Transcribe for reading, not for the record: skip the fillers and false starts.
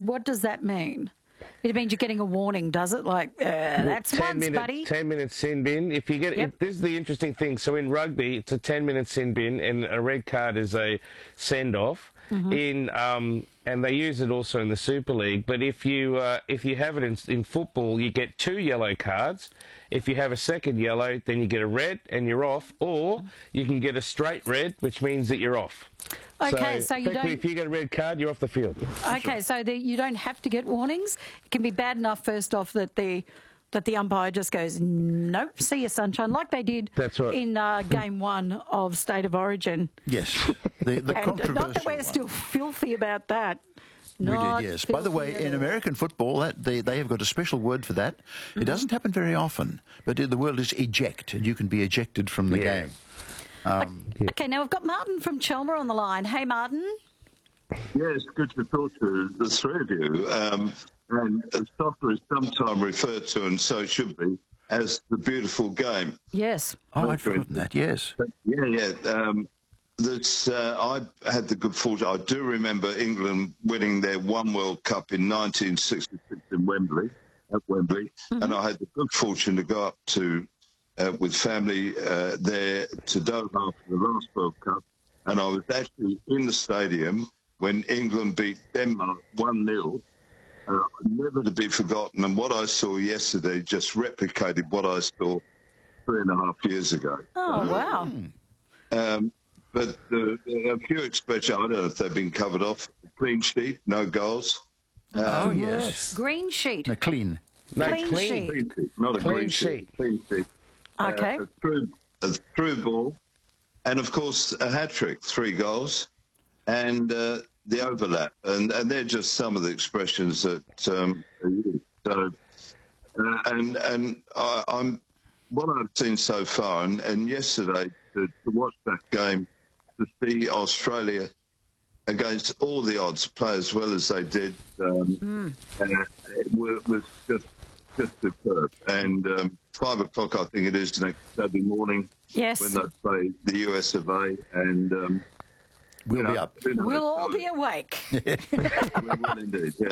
what does that mean? It means you're getting a warning, does it? Like, that's once, buddy. 10-minute sin bin. If you get this is the interesting thing. So in rugby, it's a 10-minute sin bin, and a red card is a send-off. And they use it also in the Super League. But if you have it in football, you get 2 yellow cards. If you have a second yellow, then you get a red and you're off, or you can get a straight red, which means that you're off. Okay, so you don't. If you get a red card, you're off the field. Okay, so you don't have to get warnings. It can be bad enough first off that the umpire just goes, nope, see you, sunshine, like they did in Game 1 of State of Origin. Yes, the controversial not that we're still filthy about that. We did, yes. By the way, in American football, they have got a special word for that. It doesn't happen very often, but the word is eject, and you can be ejected from the game. Okay, now we've got Martin from Chelmer on the line. Hey, Martin. Yes, good to talk to the three of you. And soccer is sometimes referred to, and so it should be, as the beautiful game. Yes. Oh, I'd forgotten that, yes. I had the good fortune. I do remember England winning their one World Cup in 1966 in Wembley, and I had the good fortune to go up to with family there to Doha for the last World Cup, and I was actually in the stadium when England beat Denmark 1-0. Never to be forgotten, and what I saw yesterday just replicated what I saw 3.5 years ago. Oh, wow. But a few expressions, I don't know if they've been covered off. Clean sheet, no goals. Oh, yes. Green sheet. No, clean. Clean sheet. Clean sheet, not a green sheet. Clean sheet. Okay. A through ball, and of course a hat-trick, 3 goals, and the overlap. And they're just some of the expressions that are used. So, I'm what I've seen so far, and yesterday to watch that game, to see Australia against all the odds play as well as they did, it was just superb. And 5 o'clock, I think it is, next Saturday morning, when they play the US of A, and we'll be up. We'll all be awake. We will indeed, yeah.